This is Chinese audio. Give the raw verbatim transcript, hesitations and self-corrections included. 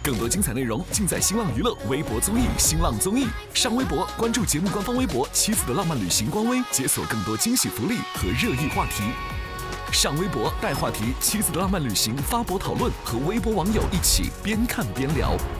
更多精彩内容尽在新浪娱乐微博综艺新浪综艺。上微博关注节目官方微博“妻子的浪漫旅行”官微，解锁更多惊喜福利和热议话题。上微博带话题“妻子的浪漫旅行”发博讨论，和微博网友一起边看边聊。